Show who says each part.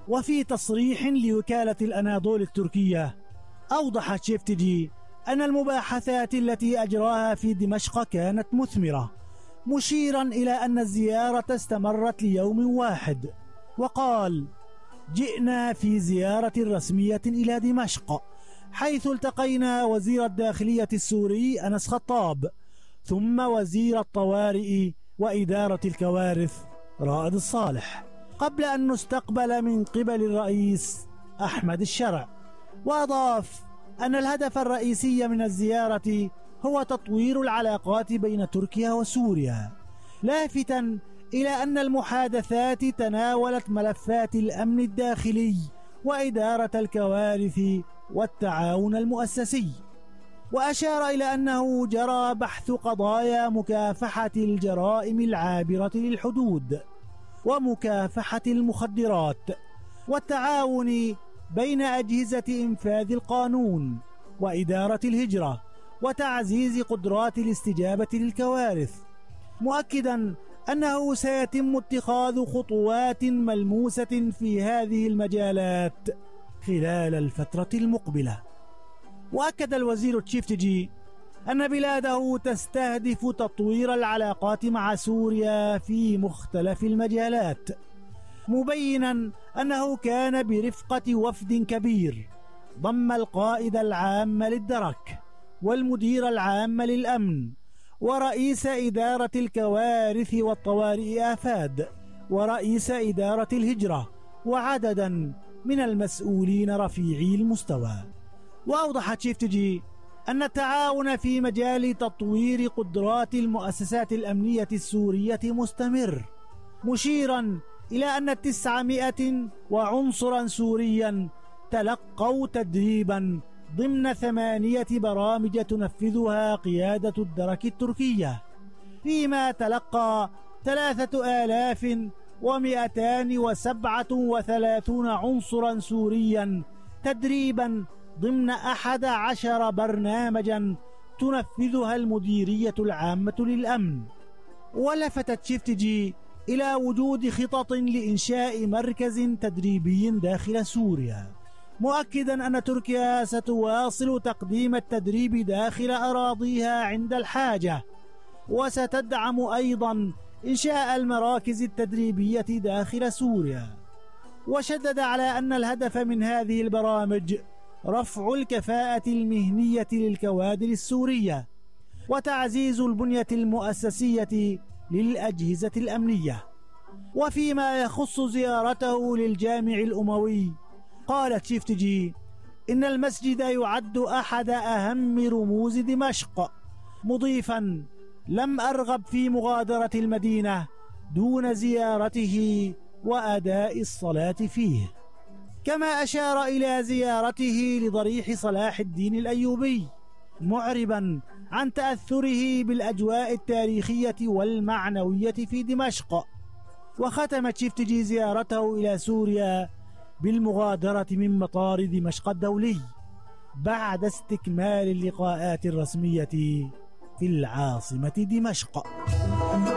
Speaker 1: وفي تصريح لوكالة الأناضول التركية أوضح تشيفتجي أن المباحثات التي أجراها في دمشق كانت مثمرة، مشيرا إلى أن الزيارة استمرت ليوم واحد، وقال: جئنا في زيارة رسمية إلى دمشق، حيث التقينا وزير الداخلية السوري أنس خطاب، ثم وزير الطوارئ وإدارة الكوارث رائد الصالح، قبل أن نستقبل من قبل الرئيس أحمد الشرع. وأضاف أن الهدف الرئيسي من الزيارة هو تطوير العلاقات بين تركيا وسوريا، لافتا إلى أن المحادثات تناولت ملفات الأمن الداخلي وإدارة الكوارث والتعاون المؤسسي. وأشار إلى أنه جرى بحث قضايا مكافحة الجرائم العابرة للحدود ومكافحة المخدرات والتعاون بين أجهزة إنفاذ القانون وإدارة الهجرة وتعزيز قدرات الاستجابة للكوارث، مؤكدا أنه سيتم اتخاذ خطوات ملموسة في هذه المجالات خلال الفترة المقبلة. وأكد الوزير تشيفتجي أن بلاده تستهدف تطوير العلاقات مع سوريا في مختلف المجالات، مبينا أنه كان برفقة وفد كبير ضم القائد العام للدرك والمدير العام للأمن ورئيس إدارة الكوارث والطوارئ آفاد ورئيس إدارة الهجرة وعددا من المسؤولين رفيعي المستوى. وأوضح تشيفتجي أن التعاون في مجال تطوير قدرات المؤسسات الأمنية السورية مستمر، مشيرا إلى أن 900 وعنصرا سوريا تلقوا تدريبا ضمن 8 برامج تنفذها قيادة الدرك التركية، فيما تلقى 3237 عنصرا سوريا تدريبا ضمن 11 برنامجا تنفذها المديرية العامة للأمن. ولفتت تشيفتجي إلى وجود خطط لإنشاء مركز تدريبي داخل سوريا، مؤكدا أن تركيا ستواصل تقديم التدريب داخل أراضيها عند الحاجة، وستدعم أيضا إنشاء المراكز التدريبية داخل سوريا. وشدد على أن الهدف من هذه البرامج رفع الكفاءة المهنية للكوادر السورية وتعزيز البنية المؤسسية للأجهزة الأمنية. وفيما يخص زيارته للجامع الأموي، قال تشيفتجي إن المسجد يعد أحد أهم رموز دمشق، مضيفا: لم أرغب في مغادرة المدينة دون زيارته وأداء الصلاة فيه. كما أشار إلى زيارته لضريح صلاح الدين الأيوبي، معربا عن تأثره بالأجواء التاريخية والمعنوية في دمشق. وختم تشيفتجي زيارته إلى سوريا بالمغادرة من مطار دمشق الدولي بعد استكمال اللقاءات الرسمية في العاصمة دمشق.